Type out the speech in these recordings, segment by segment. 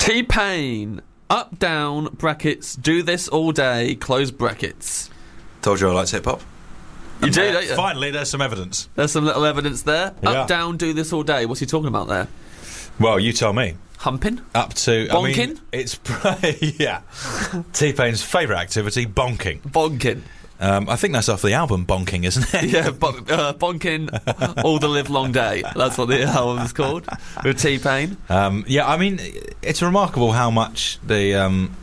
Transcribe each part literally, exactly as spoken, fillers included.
T-Pain. Up, down, brackets, do this all day, close brackets. Told you I liked hip-hop. You do, uh, don't you? Finally, there's some evidence. There's some little evidence there. Yeah. Up, down, do this all day. What's he talking about there? Well, you tell me. Humping? Up to... I Bonking? mean, it's... yeah. T-Pain's favourite activity, bonking. Bonking. Um, I think that's off the album Bonking, isn't it? Yeah, bon- uh, bonking all the live long day. That's what the album's called, with T-Pain. Um, yeah, I mean, it's remarkable how much the um,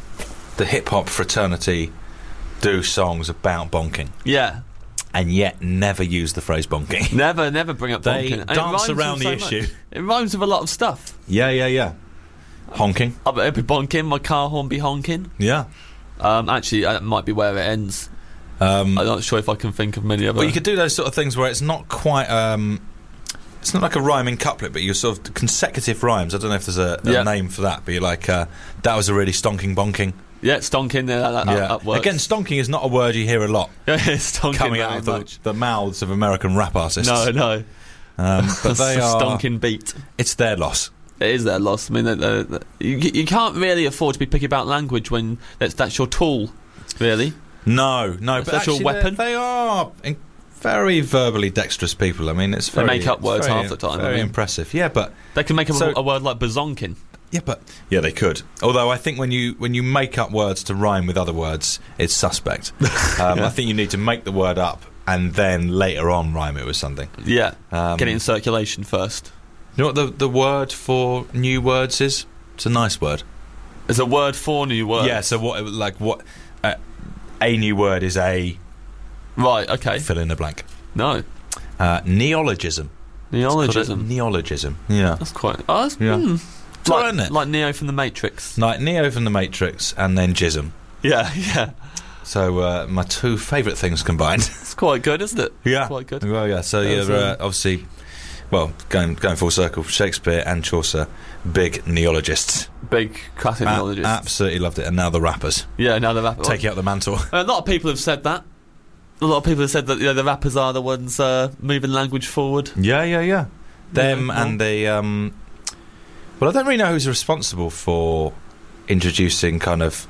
the hip-hop fraternity do songs about bonking, Yeah. and yet never use the phrase bonking. Never, never bring up They bonking. And it dance rhymes around with the so issue. much. It rhymes with a lot of stuff. Yeah, yeah, yeah. Honking. I bet it'd be bonking, my car horn be honking. Yeah. Um, actually, that might be where it ends. Um, I'm not sure if I can think of many other... well, you could do those sort of things where it's not quite... Um, it's not like a rhyming couplet, but you're sort of consecutive rhymes. I don't know if there's a, a Yeah. name for that, but you're like, uh, that was a really stonking bonking. Yeah, stonking, yeah, that, that, Yeah. that works. Again, stonking is not a word you hear a lot Yeah, stonking coming very out of the, much. the mouths of American rap artists. No, no. Um, but It's they a are... stonking beat. It's their loss. It is their loss. I mean, they're, they're, they're- you, you can't really afford to be picky about language when that's, that's your tool, really. No, no, That's but actual actually weapon? They are in- very verbally dexterous people. I mean, it's They very, make up it's words very- half the time, Very I mean. impressive. Yeah, but They can make a, So- a word like bazonkin. yeah, but yeah, they could. Although I think when you when you make up words to rhyme with other words, it's suspect. um, I think you need to make the word up and then later on rhyme it with something. Yeah, Um, get it in circulation first. You know what the the word for new words is? It's a nice word. There's a word for new words. Yeah. So what? Like what? Uh, a new word is a Right, okay. fill in the blank. No. Uh, neologism. It's called a Neologism. Neologism. Yeah. That's quite... Oh, that's, Yeah. hmm. It's all like, right, isn't it? like Neo from The Matrix. Like Neo from The Matrix and then Jism. Yeah, yeah. So uh, my two favourite things combined. It's quite good, isn't it? Yeah. It's quite good. Well, yeah. So That's, you're uh, um, obviously, well, going going full circle. Shakespeare and Chaucer, big neologists. Big classic A- neologist. absolutely loved it. And now the rappers Yeah, now the rapper. taking up the mantle. A lot of people have said that. A lot of people have said that, you know, the rappers are the ones uh, moving language forward. Yeah, yeah, yeah. Them Yeah, and the. Um, well, I don't really know who's responsible for introducing kind of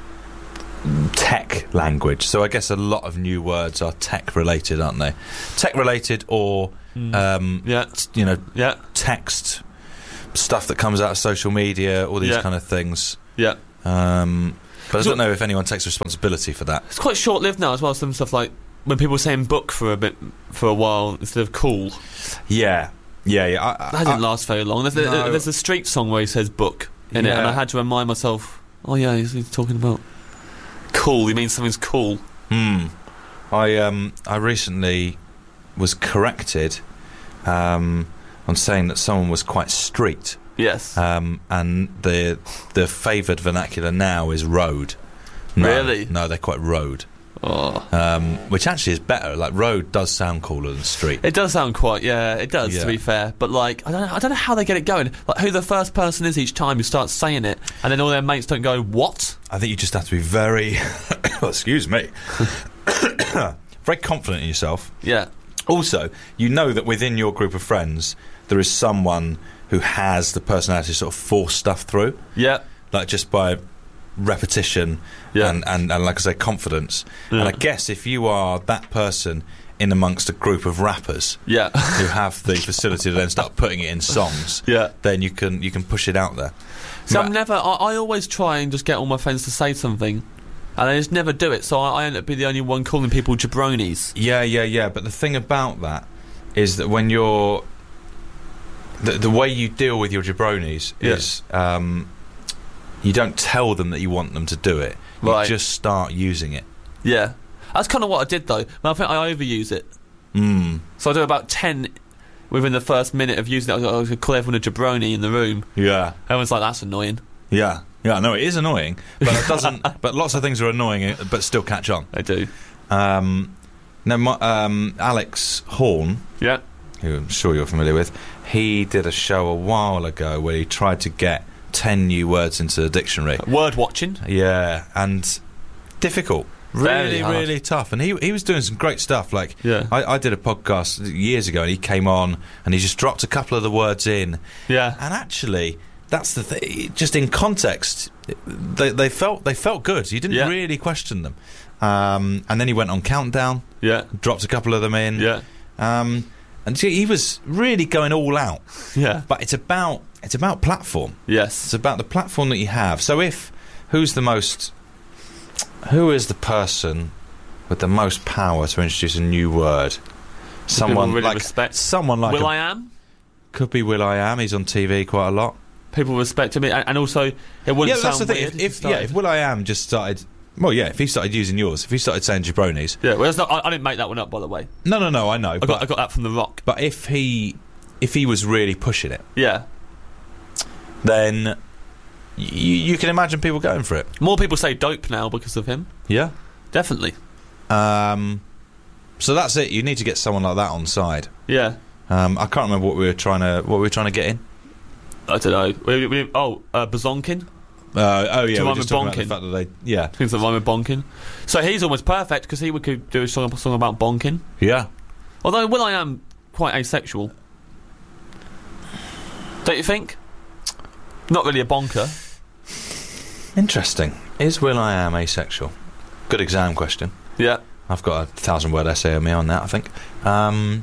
tech language. So I guess a lot of new words are tech related, aren't they? Tech related or um, Yeah, t- you know, yeah, text stuff that comes out of social media, all these Yeah. kind of things. yeah. Um, but I So- don't know if anyone takes responsibility for that. It's quite short-lived now as well. Some stuff like when people were saying book for a bit for a while instead of cool. Yeah, yeah, yeah. I, That I, didn't I, last very long. There's, a, No. there's a street song where he says book in it, Yeah. and I had to remind myself. Oh yeah, he's, he's talking about cool. He means something's cool. Hmm. I um I recently was corrected um, on saying that someone was quite street, Yes. um, and the the favoured vernacular now is road. No, Really? No, they're quite road, oh. um, which actually is better. Like road does sound cooler than street. It does sound quite, yeah, it does. Yeah. To be fair, but like, I don't, know, I don't know how they get it going. Like, who the first person is each time who starts saying it, and then all their mates don't go, "What?" I think you just have to be very, well, excuse me, very confident in yourself. Yeah, Also, you know that within your group of friends there is someone who has the personality to sort of force stuff through, yeah, like just by repetition Yeah. and, and, and, like I say, confidence. Yeah. And I guess if you are that person in amongst a group of rappers yeah, who have the facility to then start putting it in songs, yeah. then you can you can push it out there. So Ma- I'm never. I, I always try and just get all my friends to say something, and I just never do it. So I, I end up being the only one calling people jabronis. Yeah, yeah, yeah. But the thing about that is that when you're the, the way you deal with your jabronis Yeah. is um, you don't tell them that you want them to do it. You Right. just start using it. Yeah, that's kind of what I did though. But I think I overuse it. Mm. So I do about ten within the first minute of using it. I was going to call everyone a jabroni in the room. Yeah, Everyone's like, "That's annoying." yeah, yeah. No, it is annoying, but it doesn't. But lots of things are annoying, uh, but still catch on. I do. Um, now, my, um, Alex Horn, Yeah. who I'm sure you're familiar with, he did a show a while ago where he tried to get ten new words into the dictionary. Word watching. Yeah, and difficult. Very Really, hard. really tough. And he he was doing some great stuff. Like, Yeah. I, I did a podcast years ago, and he came on, and he just dropped a couple of the words in. Yeah. And actually, that's the thing. Just in context, they they felt they felt good. You didn't Yeah. really question them. Um, and then he went on Countdown, Yeah. dropped a couple of them in. Yeah. Um, and he was really going all out. Yeah. But it's about it's about platform. Yes. It's about the platform that you have. So if who's the most who is the person with the most power to introduce a new word? Someone really like respect. someone like Will a, I Am? could be Will I Am. He's on T V quite a lot. People respect him, and, and also it wouldn't Yeah, sound that's the thing. weird If, he if yeah, started. if Will I Am just started, well, yeah, if he started using yours, if he started saying jabronis, yeah, well, that's not, I, I didn't make that one up, by the way. no, no, no, I know, I but, got I got that from The Rock. but if he if he was really pushing it, Yeah. then y- you can imagine people going for it. More people say dope now because of him. Yeah. Definitely. Um. So that's it. You need to get someone like that on side. Yeah. Um. I can't remember what we were trying to what we were trying to get in. I don't know. We, we, oh, uh, Bazonkin. Uh, oh yeah, To we're rhyme just with talking about the bonking. fact that they yeah Things that rhyme with bonking. So he's almost perfect because he would could do a song, a song about bonking. yeah. Although Will I Am quite asexual. Don't you think? Not really a bonker. Interesting. Is Will I Am asexual? Good exam question. Yeah. I've got a thousand word essay on me on that, I think. Um,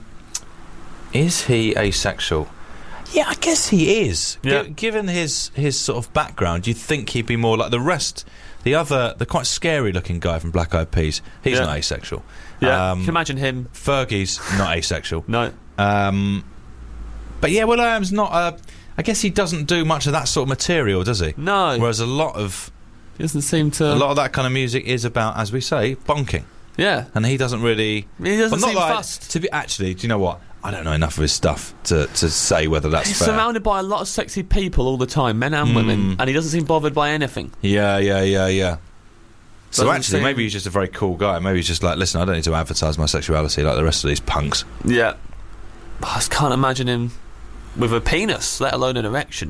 is he asexual? Yeah, I guess he is. Yeah. G- given his, his sort of background, you'd think he'd be more like the rest. The other, the quite scary looking guy from Black Eyed Peas, he's Yeah. not asexual. Yeah. Um, Can you imagine him? Fergie's not asexual. No. Um, but yeah, Will I Am's not a... I guess he doesn't do much of that sort of material, does he? No. Whereas a lot of He doesn't seem to. a lot of that kind of music is about, as we say, bonking. Yeah. And he doesn't really... He doesn't Well, seem not that I- fussed. to be actually, do you know what? I don't know enough of his stuff to, to say whether that's He's fair. surrounded by a lot of sexy people all the time, men and Mm. women, and he doesn't seem bothered by anything. Yeah, yeah, yeah, yeah. So Doesn't actually, seem- maybe he's just a very cool guy. Maybe he's just like, listen, I don't need to advertise my sexuality like the rest of these punks. Yeah. I just can't imagine him with a penis, let alone an erection.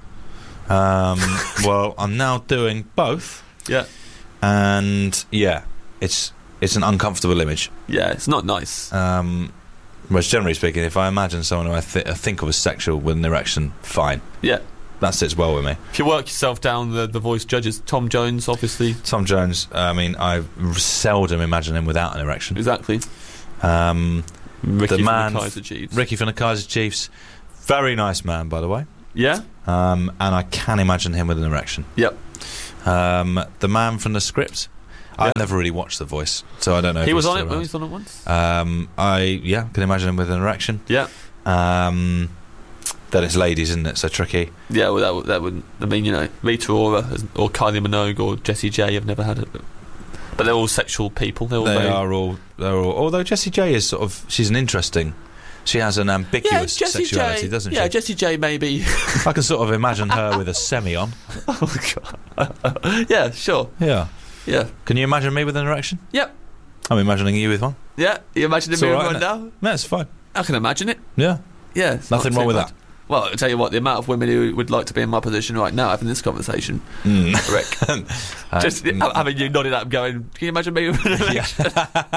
Um, well, I'm now doing both, Yeah. and yeah, it's it's an uncomfortable image. Yeah, it's not nice. Um, whereas generally speaking, if I imagine someone who I, th- I think of as sexual with an erection, fine. Yeah. That sits well with me. If you work yourself down the, the voice judges, Tom Jones, obviously. Tom Jones, I mean, I seldom imagine him without an erection. Exactly. Um, Ricky the from man, the Kaiser Chiefs. Ricky from the Kaiser Chiefs, very nice man, by the way. Yeah? Um, and I can imagine him with an erection. Yep. Um, the man from the script, I've Yeah. never really watched The Voice, so I don't know. He if was he's on it. still He around. was on it once. Um, I yeah, can imagine him with an erection. Yeah. Um, then it's ladies, isn't it? So tricky. Yeah, well, that, would- that wouldn't. I mean, you know, Rita Ora has- or Kylie Minogue or Jessie J have never had it. But, but they're all sexual people. They're all They very, are all. They're all. Although Jessie J is sort of. She's an interesting. She has an Yeah, ambiguous Jessie sexuality, J. doesn't Yeah, she? Jessie J maybe. I can sort of imagine her with a semi on. Oh, God. Yeah, sure. Yeah. Yeah. Can you imagine me with an erection? Yep. I'm imagining you with one. Yeah. You imagine It's me all with right, one now? No, it's fine. I can imagine it. Yeah. Yeah. it's Nothing not wrong too with bad. that. Well, I'll tell you what, the amount of women who would like to be in my position right now having this conversation, Mm. Rick. Uh, Just mm. having you nodding up going, can you imagine me with an erection?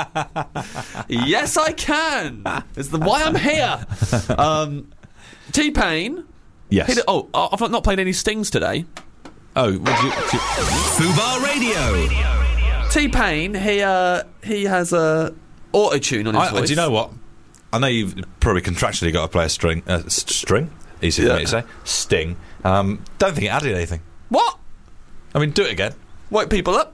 Yes, I can. It's the why I'm here. Um, T-Pain. Yes. He did- oh, I've not played any Stings today. Oh, would you, would you, Fubar Radio. T-Pain, he, uh, he has a auto-tune on his I, voice. do you know what? I know you've probably contractually got to play a string. Uh, s- string? Easy for Yeah. me to say. Sting. Um, don't think it added anything. What? I mean, do it again. Wake people up?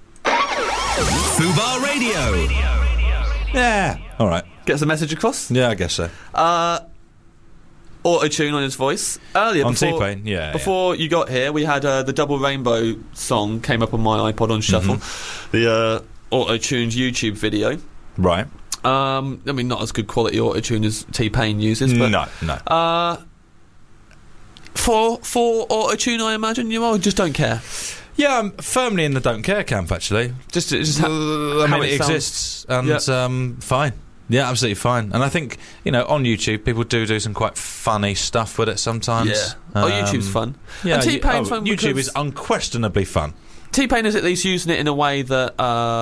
Fubar Radio. Yeah. All right. Gets the message across? Yeah, I guess so. Uh, auto-tune on his voice. Earlier, On before, T-Pain, yeah. before you got here, we had uh, the Double Rainbow song came up on my iPod on shuffle. Mm-hmm. The uh, auto-tuned YouTube video. yeah. Right. Um, I mean, not as good quality auto-tune as T-Pain uses, but no, no. uh, for for auto-tune, I imagine you all just don't care. Yeah, I'm firmly in the don't care camp, actually. Just, just ha- Uh, I how mean, it, it sounds. exists, and Yeah. um, fine. Yeah, absolutely fine. And I think, you know, on YouTube, people do do some quite funny stuff with it sometimes. yeah. Oh, Um, YouTube's fun. Yeah, And T-Pain's you- oh, fun YouTube because- is unquestionably fun. T-Pain is at least using it in a way that uh,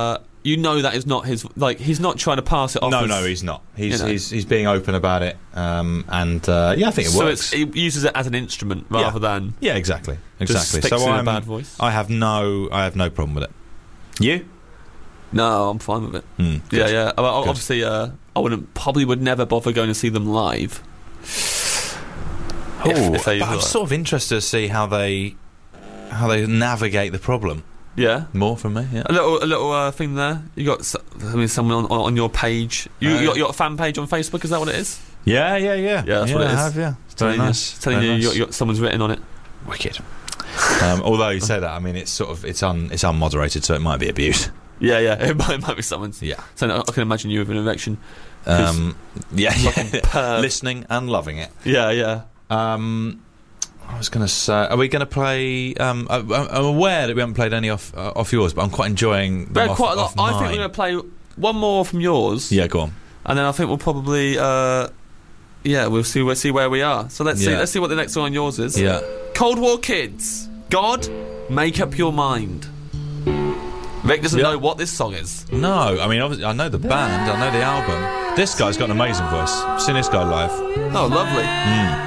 you know that is not his. Like, he's not trying to pass it off. No, as, no, he's not. He's you know. he's he's being open about it, um, and uh, yeah, I think it so works. it's, he uses it as an instrument rather Yeah. than Yeah, exactly, just exactly. fixing So a I'm, bad voice. I have no, I have no problem with it. You? No, I'm fine with it. Mm, Yeah, good. yeah. Well, Good. obviously, uh, I wouldn't probably would never bother going to see them live. Oh, if, if they but I'm like- sort of interested to see how they how they navigate the problem. yeah. More from me, yeah. A little, a little uh, thing there. You got, s- I mean, someone on, on your page. You, Oh, you, got, yeah. you got a fan page on Facebook. Is that what it is? Yeah, yeah, yeah. Yeah, that's what it I is. have, yeah. It's very telling nice. You, telling very you, nice. you got, you got someone's written on it. Wicked. um, although you say that, I mean, it's sort of it's un it's unmoderated, so it might be abuse. Yeah, yeah. It might, it might be someone's. Yeah. So I can imagine you with an erection. Um, yeah, yeah. perv. Listening and loving it. Yeah, yeah. Um, I was going to say, are we going to play? Um, I, I'm aware that we haven't played any off uh, off yours, but I'm quite enjoying them But off, quite a lot. off I think mine. we're going to play one more from yours. Yeah, go on. And then I think we'll probably, uh, yeah, we'll see. We'll see where we are. So let's see. Yeah. Let's see what the next one on yours is. Yeah. Cold War Kids. God, make up your mind. Rick doesn't Yeah. know what this song is. No, I mean, obviously, I know the band, I know the album. This guy's got an amazing voice. I've seen this guy live. Oh, lovely. Mm.